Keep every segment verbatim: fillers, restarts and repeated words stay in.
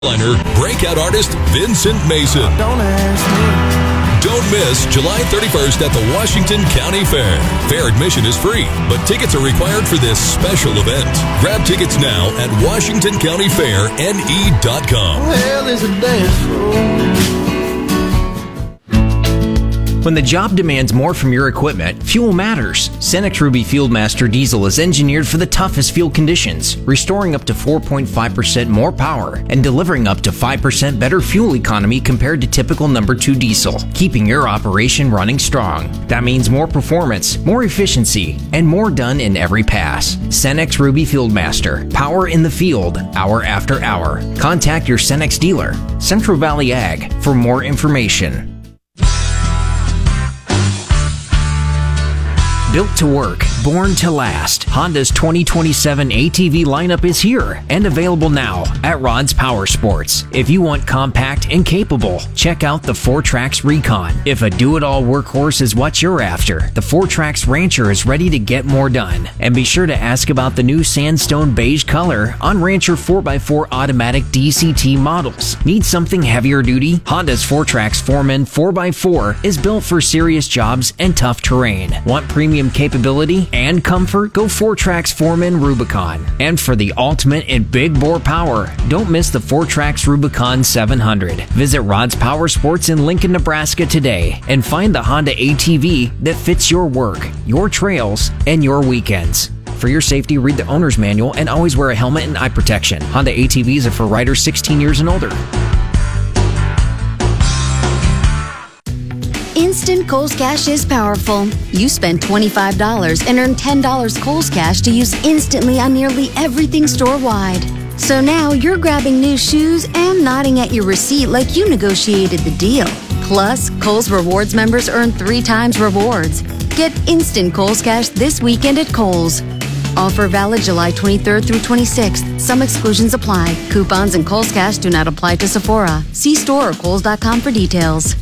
Liner, breakout artist Vincent Mason. Don't ask me. Don't miss July thirty-first at the Washington County Fair. Fair admission is free, but tickets are required for this special event. Grab tickets now at washington county fair n e dot com. Well, there's a dance floor. When the job demands more from your equipment, fuel matters. Cenex Ruby Fieldmaster Diesel is engineered for the toughest field conditions, restoring up to four point five percent more power and delivering up to five percent better fuel economy compared to typical number two diesel, keeping your operation running strong. That means more performance, more efficiency, and more done in every pass. Cenex Ruby Fieldmaster, power in the field, hour after hour. Contact your Cenex dealer, Central Valley Ag, for more information. Built to work, born to last, Honda's twenty twenty-seven A T V lineup is here and available now at Rod's Power Sports. If you want compact and capable, check out the four Trax Recon. If a do-it-all workhorse is what you're after, the four Trax Rancher is ready to get more done. And be sure to ask about the new sandstone beige color on Rancher four by four automatic D C T models. Need something heavier duty? Honda's four Trax Foreman four by four is built for serious jobs and tough terrain. Want premium capability and comfort? Go four Trax Foreman Rubicon. And for the ultimate in big bore power, don't miss the four Trax Rubicon seven hundred. Visit Rod's Power Sports in Lincoln, Nebraska today and find the Honda A T V that fits your work, your trails, and your weekends. For your safety, read the owner's manual and always wear a helmet and eye protection. Honda A T Vs are for riders sixteen years and older. Instant Kohl's Cash is powerful. You spend twenty-five dollars and earn ten dollars Kohl's Cash to use instantly on nearly everything store-wide. So now you're grabbing new shoes and nodding at your receipt like you negotiated the deal. Plus, Kohl's Rewards members earn three times rewards. Get instant Kohl's Cash this weekend at Kohl's. Offer valid July twenty-third through twenty-sixth. Some exclusions apply. Coupons and Kohl's Cash do not apply to Sephora. See store or kohls dot com for details.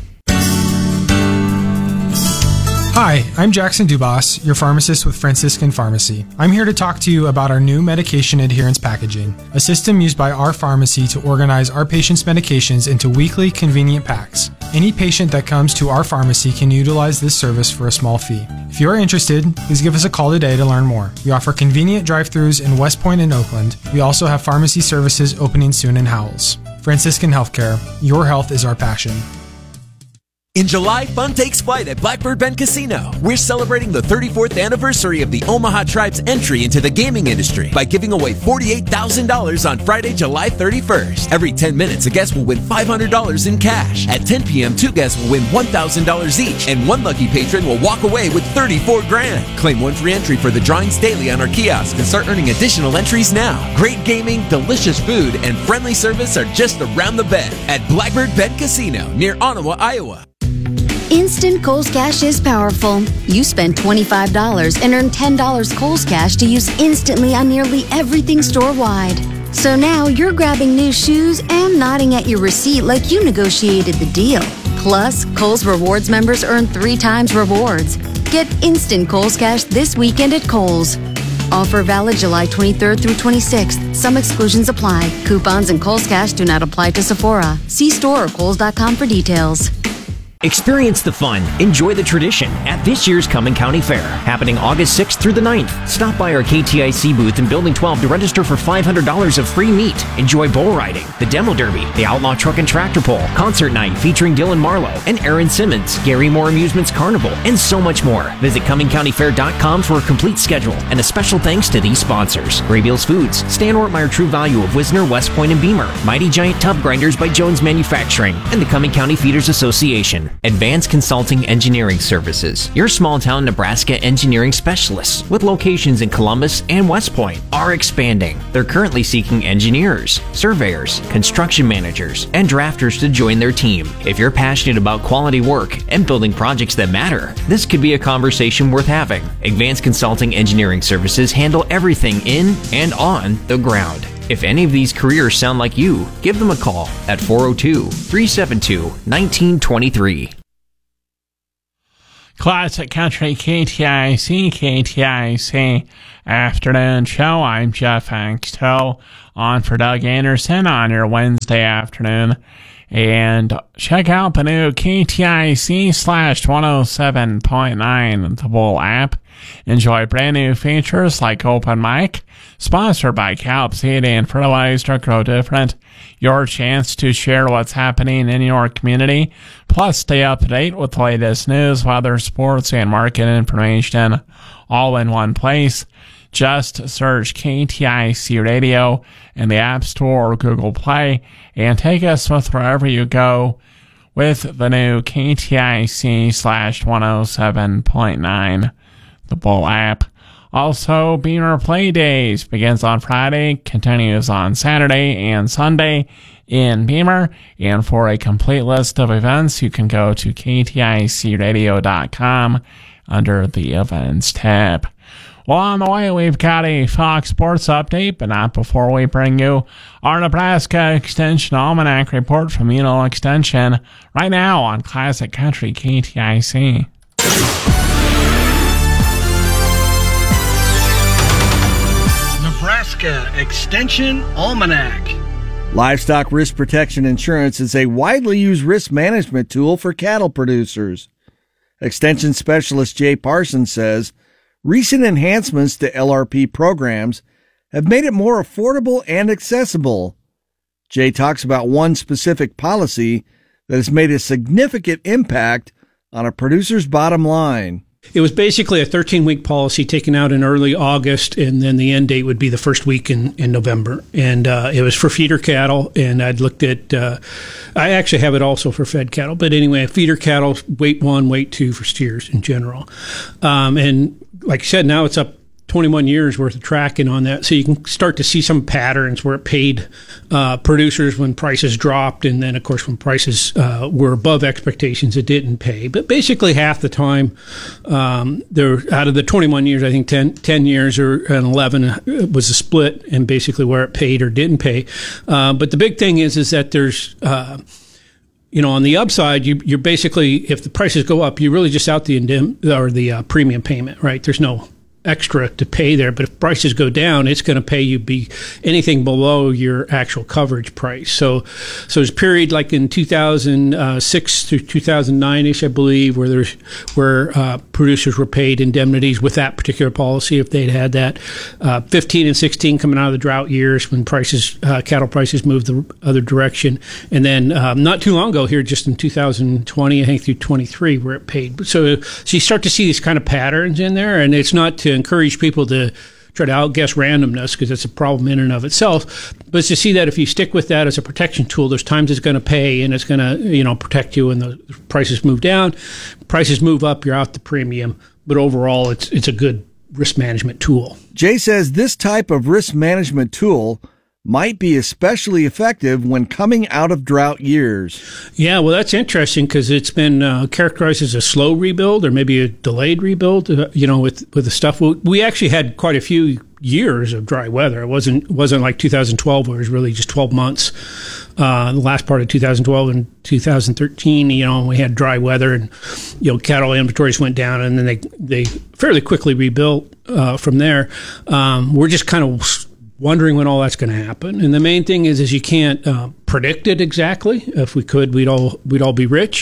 Hi, I'm Jackson Dubas, your pharmacist with Franciscan Pharmacy. I'm here to talk to you about our new medication adherence packaging, a system used by our pharmacy to organize our patients' medications into weekly, convenient packs. Any patient that comes to our pharmacy can utilize this service for a small fee. If you are interested, please give us a call today to learn more. We offer convenient drive-thrus in West Point and Oakland. We also have pharmacy services opening soon in Howells. Franciscan Healthcare, your health is our passion. In July, fun takes flight at Blackbird Bend Casino. We're celebrating the thirty-fourth anniversary of the Omaha Tribe's entry into the gaming industry by giving away forty-eight thousand dollars on Friday, July thirty-first. Every ten minutes, a guest will win five hundred dollars in cash. At ten p.m., two guests will win one thousand dollars each, and one lucky patron will walk away with thirty-four grand. Claim one free entry for the drawings daily on our kiosk and start earning additional entries now. Great gaming, delicious food, and friendly service are just around the bend at Blackbird Bend Casino near Ottawa, Iowa. Instant Kohl's Cash is powerful. You spend twenty-five dollars and earn ten dollars Kohl's Cash to use instantly on nearly everything store-wide. So now you're grabbing new shoes and nodding at your receipt like you negotiated the deal. Plus, Kohl's Rewards members earn three times rewards. Get instant Kohl's Cash this weekend at Kohl's. Offer valid July twenty-third through twenty-sixth. Some exclusions apply. Coupons and Kohl's Cash do not apply to Sephora. See store or kohls dot com for details. Experience the fun, enjoy the tradition at this year's Cumming County Fair, happening August sixth through the ninth. Stop by our K T I C booth in Building twelve to register for five hundred dollars of free meat. Enjoy bull riding, the demo derby, the outlaw truck and tractor pull, concert night featuring Dylan Marlowe and Aaron Simmons, Gary Moore Amusements Carnival, and so much more. Visit cumming county fair dot com for a complete schedule, and a special thanks to these sponsors: Graybeals Foods, Stan Ortmeyer True Value of Wisner, West Point, and Beamer, Mighty Giant Tub Grinders by Jones Manufacturing, and the Cumming County Feeders Association. Advanced Consulting Engineering Services, your small-town Nebraska engineering specialists with locations in Columbus and West Point, are expanding. They're currently seeking engineers, surveyors, construction managers, and drafters to join their team. If you're passionate about quality work and building projects that matter, this could be a conversation worth having. Advanced Consulting Engineering Services handle everything in and on the ground. If any of these careers sound like you, give them a call at four oh two, three seven two, one nine two three. Classic Country K T I C, K T I C Afternoon Show. I'm Jeff Axtell on for Doug Anderson on your Wednesday afternoon. And check out the new K T I C slash one oh seven point nine, the Bull app. Enjoy brand new features like Open Mic, sponsored by Calp Seed and Fertilizer Grow Different. Your chance to share what's happening in your community, plus stay up to date with the latest news, weather, sports, and market information, all in one place. Just search K T I C Radio in the App Store or Google Play and take us with wherever you go with the new K T I C slash one oh seven point nine, the Bull app. Also, Beamer Play Days begins on Friday, continues on Saturday and Sunday in Beamer. And for a complete list of events, you can go to K T I C radio dot com under the Events tab. Well, on the way, we've got a Fox Sports update, but not before we bring you our Nebraska Extension Almanac report from Unil Extension right now on Classic Country K T I C. Nebraska Extension Almanac. Livestock Risk Protection Insurance is a widely used risk management tool for cattle producers. Extension Specialist Jay Parsons says recent enhancements to L R P programs have made it more affordable and accessible. Jay talks about one specific policy that has made a significant impact on a producer's bottom line. It was basically a thirteen-week policy taken out in early August, and then the end date would be the first week in, in November. And uh, it was for feeder cattle, and I'd looked at, uh, I actually have it also for fed cattle. But anyway, feeder cattle, weight one, weight two for steers in general. Um, and like I said, now it's up twenty-one years worth of tracking on that. So you can start to see some patterns where it paid uh, producers when prices dropped. And then, of course, when prices uh, were above expectations, it didn't pay. But basically half the time, um, there out of the twenty-one years, I think ten, ten years or and eleven was a split and basically where it paid or didn't pay. Uh, but the big thing is, is that there's, uh, you know, on the upside, you, you're basically, if the prices go up, you're really just out the indem- or the uh, premium payment, right? There's no extra to pay there, but if prices go down, it's going to pay you be anything below your actual coverage price. So, so there's a period like in two thousand six through two thousand nine-ish, I believe, where there's where uh, producers were paid indemnities with that particular policy if they'd had that. Uh, fifteen and sixteen coming out of the drought years when prices, uh, cattle prices moved the other direction, and then um, not too long ago here, just in two thousand twenty, I think through twenty-three, where it paid. So, so you start to see these kind of patterns in there, and it's not to encourage people to try to outguess randomness because it's a problem in and of itself, but it's to see that if you stick with that as a protection tool, there's times it's going to pay and it's going to, you know, protect you when the prices move down. Prices move up, you're out the premium, but overall it's it's a good risk management tool. Jay says this type of risk management tool might be especially effective when coming out of drought years. Yeah, well, that's interesting because it's been uh, characterized as a slow rebuild or maybe a delayed rebuild, uh, you know, with, with the stuff. We actually had quite a few years of dry weather. It wasn't wasn't like two thousand twelve where it was really just twelve months. Uh, the last part of two thousand twelve and two thousand thirteen, you know, we had dry weather and, you know, cattle inventories went down and then they, they fairly quickly rebuilt uh, from there. Um, we're just kind of wondering when all that's going to happen. And the main thing is, is you can't uh, predict it exactly. If we could, we'd all we'd all be rich.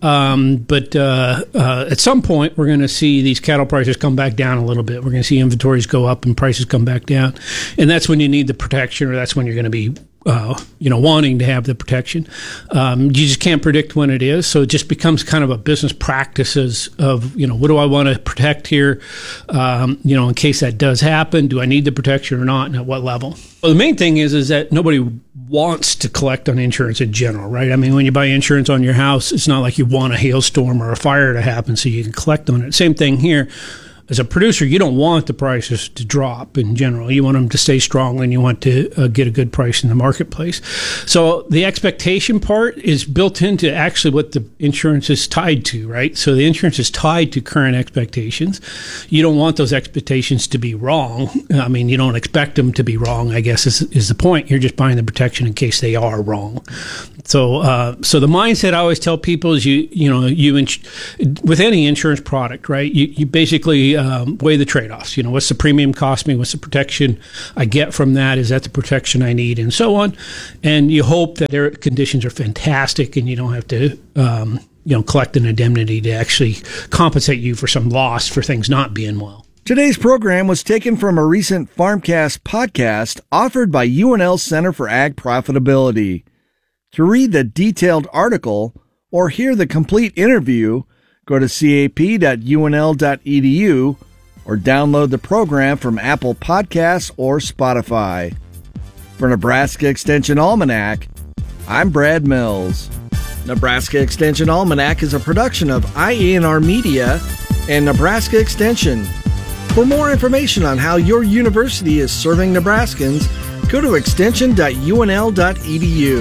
Um, but uh, uh, at some point, we're going to see these cattle prices come back down a little bit. We're going to see inventories go up and prices come back down. And that's when you need the protection, or that's when you're going to be Uh, you know, wanting to have the protection. Um, you just can't predict when it is. So it just becomes kind of a business practices of, you know, what do I want to protect here? Um, you know, in case that does happen, do I need the protection or not, and at what level? Well, the main thing is, is that nobody wants to collect on insurance in general, right? I mean, when you buy insurance on your house, it's not like you want a hailstorm or a fire to happen so you can collect on it. Same thing here. as a producer, you don't want the prices to drop in general. You want them to stay strong, and you want to uh, get a good price in the marketplace. So the expectation part is built into actually what the insurance is tied to, right? So the insurance is tied to current expectations. You don't want those expectations to be wrong. I mean, you don't expect them to be wrong, I guess is, is the point. You're just buying the protection in case they are wrong. So, uh, so the mindset I always tell people is you, you know, you ins- with any insurance product, right? You, you basically um, weigh the trade-offs. You know, what's the premium cost me? What's the protection I get from that? Is that the protection I need? And so on. And you hope that their conditions are fantastic, and you don't have to, um, you know, collect an indemnity to actually compensate you for some loss for things not being well. Today's program was taken from a recent Farmcast podcast offered by U N L Center for Ag Profitability. To read the detailed article or hear the complete interview, go to c a p dot u n l dot e d u or download the program from Apple Podcasts or Spotify. For Nebraska Extension Almanac, I'm Brad Mills. Nebraska Extension Almanac is a production of I A N R Media and Nebraska Extension. For more information on how your university is serving Nebraskans, go to extension dot u n l dot e d u.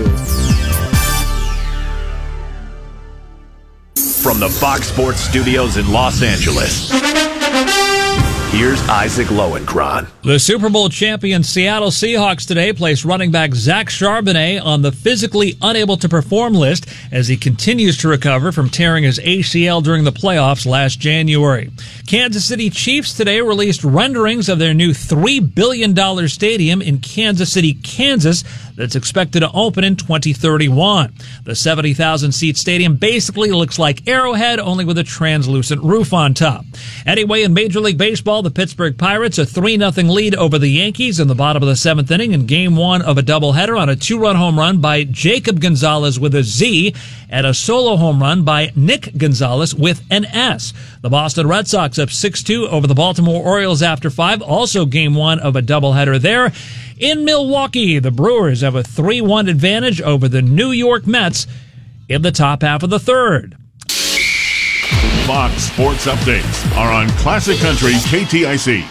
From the Fox Sports Studios in Los Angeles, here's Isaac Lowenkron. The Super Bowl champion Seattle Seahawks today placed running back Zach Charbonnet on the physically unable to perform list as he continues to recover from tearing his A C L during the playoffs last January. Kansas City Chiefs today released renderings of their new three billion dollars stadium in Kansas City, Kansas, that's expected to open in twenty thirty-one. The seventy thousand seat stadium basically looks like Arrowhead, only with a translucent roof on top. Anyway, in Major League Baseball, the Pittsburgh Pirates a three nothing lead over the Yankees in the bottom of the seventh inning in game one of a doubleheader on a two-run home run by Jacob Gonzalez with a Z and a solo home run by Nick Gonzalez with an S. The Boston Red Sox up six two over the Baltimore Orioles after five, also game one of a doubleheader there. In Milwaukee, the Brewers have a three one advantage over the New York Mets in the top half of the third. Fox Sports Updates are on Classic Country K T I C.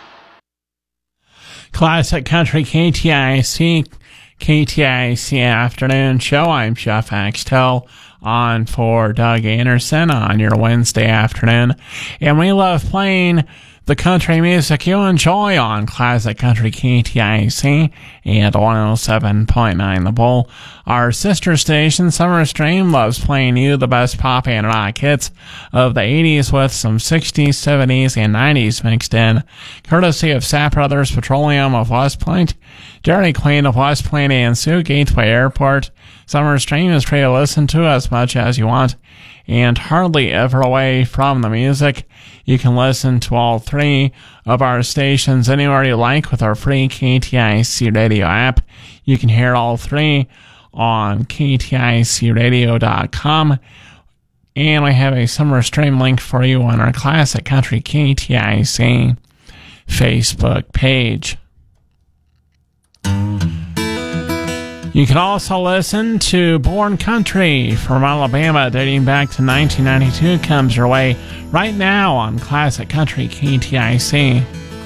Classic Country K T I C, K T I C Afternoon Show. I'm Jeff Axtell on for Doug Anderson on your Wednesday afternoon. And we love playing the country music you enjoy on Classic Country K T I C and one oh seven point nine The Bull. Our sister station, Summer Stream, loves playing you the best pop and rock hits of the eighties with some sixties, seventies, and nineties mixed in, courtesy of Sapp Brothers Petroleum of West Point, Dairy Queen of West Point, and Sioux Gateway Airport. Summer Stream is free to listen to as much as you want and hardly ever away from the music. You can listen to all three of our stations anywhere you like with our free K T I C radio app. You can hear all three on K T I C radio dot com. And we have a summer stream link for you on our Classic Country K T I C Facebook page. You can also listen to Born Country from Alabama dating back to nineteen ninety-two comes your way right now on Classic Country K T I C.